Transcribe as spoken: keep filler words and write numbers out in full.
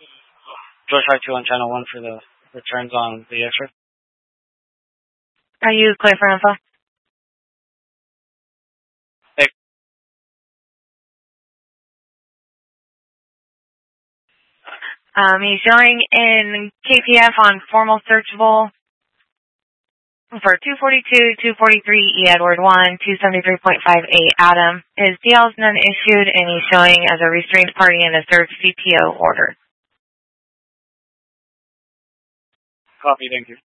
Josh I two on channel one for the returns on the X-ray. Are you clear for info? Hey. Um, he's showing in K P F on formal searchable for two forty-two, two forty-three E Edward one, two seventy-three point five eight Adam. His D L is none issued, and he's showing as a restrained party in a third C P O order. Copy, thank you.